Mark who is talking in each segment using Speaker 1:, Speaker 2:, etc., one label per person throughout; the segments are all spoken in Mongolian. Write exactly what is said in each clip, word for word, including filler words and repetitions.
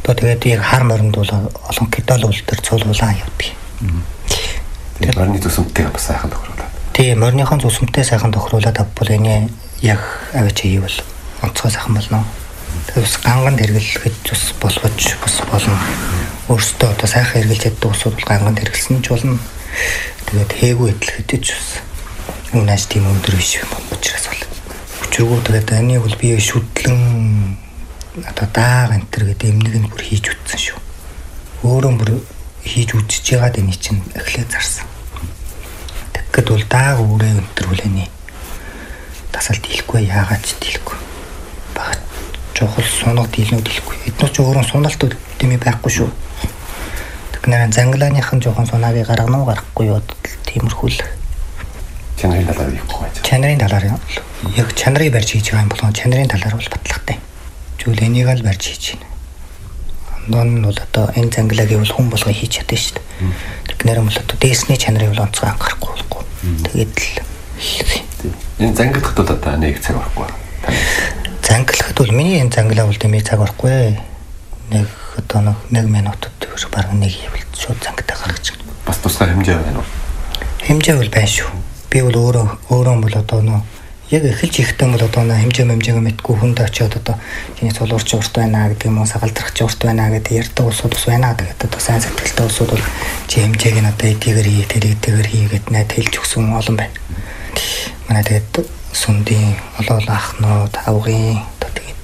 Speaker 1: Одоо тэгээд яг хар моринд бол олон кедал үлдэр цуулуулаа явдаг.
Speaker 2: Тэгээд морины зүсэмтэй бас сайхан тохируулаад.
Speaker 1: Тийм, мориныхон зүсэмтэй сайхан тохируулаад авбал энэ яг авч хийвэл онцгой сайхан болно. Тэгээс ганган хэрэглэхэд зүс болвож бас болно. Өөртөө одоо сайхан хэрэглэж чаддаг усуд бол ганган хэрэглэсэн ч болно. Тэгээд хээгүү идэлхэд ч бас үнэш тийм өндөр биш юм учраас бол. Өчигөө тэгээд энэ бол би шүтлэн одоо дааг энэ төр гэдэг эмнийг нь бүр хийж үтсэн шүү. Өөрөө бүр хийж үтсэж байгаад энэ чинь эхлээд зарсан. Тэгэхэд бол дааг өөрөө энэ төр хүлээний тасалд дийлэхгүй яагаад ч дийлэхгүй. Багт жохол сунаг дийлнүүд дийлэхгүй. Эднөө ч өөрөө суналт дэмий байхгүй шүү. Тэгнээр занглааныхан жоохон сунааг гаргана уу гарахгүй юу тиймэрхүү л.
Speaker 2: Чанарын талаар явахгүй байж.
Speaker 1: Чанарын талаар яг чанарыг барьж хийж байгаа юм болон чанарын талаар бол батлагтай. Зүйл энийг л барьж хийж байна. Ондон нь бол одоо энэ занглааг бол хүн болгоо хийж чадсан шүү дээ. Тэгнээр бол одоо дээсний чанарыг бол онцгой анхаарахгүй болохгүй. Тэгээд л
Speaker 2: энэ зангидахд бол одоо нэг цаг орохгүй.
Speaker 1: Занглахад бол миний энэ занглаа бол дэмий цаг орохгүй. Нэг одоо нэг минутад баг нэг явал шууд зангидаа гаргаж байна.
Speaker 2: Бас тусгай хэмжээ байна уу?
Speaker 1: Хэмжээ бол байна шүү. Би бол өөрөө өөрөө бол одоо нөө яг эхэлж ихдээ бол одоо хэмжээ хэмжээг мэдгүй хүнд очиод одоо чиний цулуурч урт байна гэдэг юм уу сагалдрахч урт байна гэдэг ярьдаг усуд ус байна гэдэг одоо сайн сэтгэлтэй усуд бол чи хэмжээг нь одоо эдгээр хий тэр эдгээр хийгээд найд хэлж өгсөн олон байна. Манай тэгээд сүндийн олоол ахнууд авгын одоо тэгээд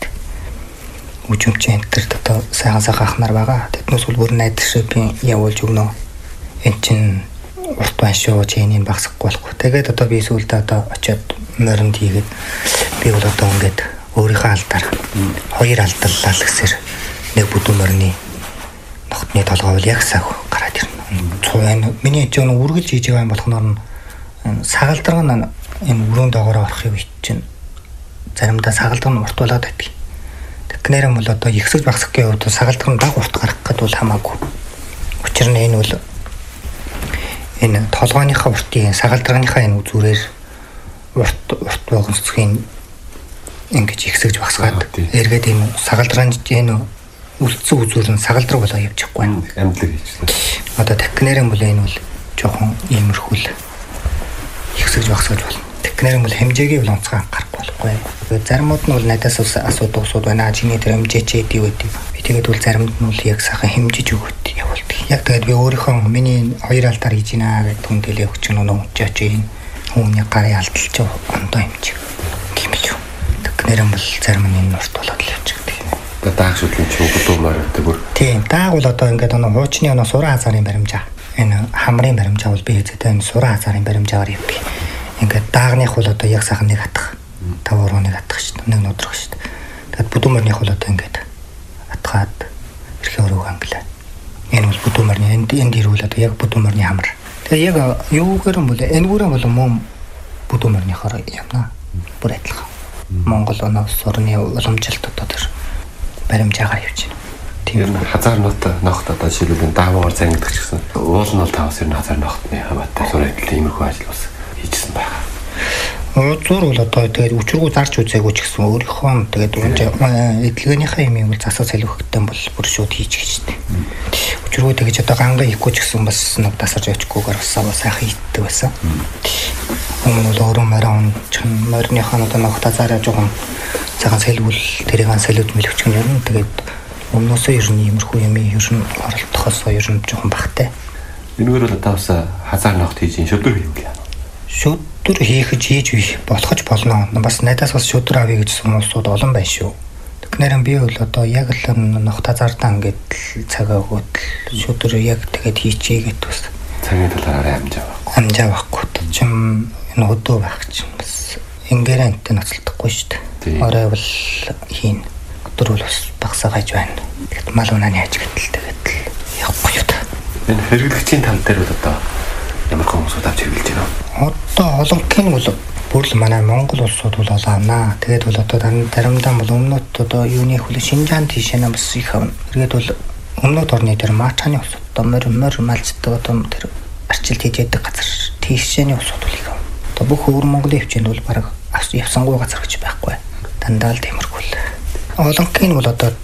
Speaker 1: үжимч энтер одоо сайхан сайхан ахнаар байгаа. Тэднээс бол бүр найд шиг би явуулж өгнө. Энд чинь урт байна шүү чи энийг багсахгүй болохгүй. Тэгээд одоо би сүүлдээ одоо очиод моринд хийгээд би бол одоо ингээд өөрийнхөө алдаар хоёр алдаллаа л гэсээр нэг бүдүүн морины нохтны толгой бол яг сав гараад ирнэ. Цувын миний ч нэг үргэлж хийж байгаа юм болохноор нь сагалдраг нь энэ өрөөнд доогоор орохыг бит чинь заримдаа сагалдраг нь урт болоод байдаг. Тэгнээр юм бол одоо ихсэж багсахын хувьд сагалдраг нь баг урт гарах гэдэг бол хамаагүй. Учир нь энэ бол энэ толгойнхаа уртын сагалдрагныхаа энэ үзүүрээр урт урт богцохын ингэж ихсэж багсгаад эргээд энэ сагалдрагын энэ үлдсэн үзүүр нь сагалдраг болоо явчихгүй байна.
Speaker 2: Амьдлаг хийчихлээ.
Speaker 1: Одоо техникээр бол энэ бол жоохон иймэрхүү л ихсэж багсаж болно. Техникээр бол хэмжээгээ бол онцгой анхаарахгүй болохгүй. Тэгээд заримуд нь бол надаас асуудаг усуд байна. Чиний тэр хэмжээч эдий гэдэг. Би тэгээд бол заримд нь бол яг сайхан хэмжиж өгöd явуулдаг. Яг тэгээд би өөрийнхөө миний хоёр алдаар хийж гинэ гэдэг хүндэлээ өгч нөгөө унчаач юм. Хүний гарын алдалч ондоо хэмжиг. Тийм л юу. Техникээр бол зарим нь энэ урт болоод л явчихдаг.
Speaker 2: Одоо дааг шүтлэн чинь бүдүүн морьтой бүр.
Speaker 1: Тийм, дааг бол одоо ингээд нөгөө хуучны нөгөө суран хазаарын баримжаа. Энэ хамрын баримжаа бол би хэзээ энэ суран хазаарын баримжаагаар явдаг. Ингээд даагных бол одоо яг сайхан нэг атах. Тав урууны атах шүү дээ. Нэг нудрах шүү дээ. Тэгээд бүдүүн морьных бол одоо ингээд атгаад эрхээ өрөөг англаа. Энэ бол бүдүүн морьны энд энд ирвэл одоо яг бүдүүн морьны хамар. Тэгээ яг юугаар юм бол энэгээр бол мөн бүдүүн морьныхоор явна. Бүр адилхан. Монгол оноо сурны уламжилт одоо тэр баримжаагаар явж байна.
Speaker 2: Тийм хазар нот ногт одоо жишээлбэл даавар зангидах гэсэн. Уул нь бол тавс ер нь хазар ногтны хамаатай сурайтал иймэрхүү ажил бас хийжсэн байна.
Speaker 1: Зур бол одоо тэгээд өчргөө зарч үзээгүй ч гэсэн өөрийнхөө тэгээд эдлэгнийхээ юм бол засаг солиохтой бол бүр шууд хийж гэжтэй. Өчргөө тэгэж одоо ганга хийхгүй ч гэсэн бас нэг тасарч очихгүйгээр бас сайхан хийдэг байсан. Өмнө нь өөрөө морин чин мориныхаа одоо ногта зараа жоохон цагаан сэлгүүл тэрийг ан солиуд мэлвч юм юм. Тэгээд өмнөөсөө ер нь иймэрхүү юм ер нь оролдохоос ер нь жоохон багтай.
Speaker 2: Энэгээр бол одоо бас хазар ногт хийж шүдэр хийвэл яа.
Speaker 1: Шүдэр хийхэж хийж бих болгож болно. Бас найдаас бас шүдэр авъя гэж хүмүүсүүд олон байна шүү. Тэгнээр би бол одоо яг л ногт хазаартаа ингээд цагаа өгөөд шүдэр яг тэгээд хийчихье гэд бас
Speaker 2: цагийн талаараа амжаа байхгүй.
Speaker 1: Амжаа байхгүй. Чим энэ өдөө байх чинь бас ингерэнттэй ноцолдохгүй шүү дээ. Орой бол хийн. Өдөр бол бас багсаа гаж байна. Тэгэхэд мал унааны хаж гэтэл тэгээд явахгүй юу та.
Speaker 2: Энэ хэрэглэгчийн тал дээр бол одоо ямар хүмүүсүүд авч хэрэглэж байна вэ?
Speaker 1: Одоо олонхын бол бүр л манай Монгол улсууд бол олоонаа. Тэгээд бол одоо заримдаа бол өмнөд одоо юуны хөл Шинжаан тийшээ бас их авна. Тэгээд бол өмнөд орны тэр Мачаны улсууд одоо морь морь малцдаг одоо тэр арчилт хийж яддаг газар тийшээний улсууд бол их авна. Одоо бүх өвөр Монголын хвчэнд бол бараг явсангүй газар гэж байхгүй. Дандаа л тиймэрхүү л. Олонхын бол одоо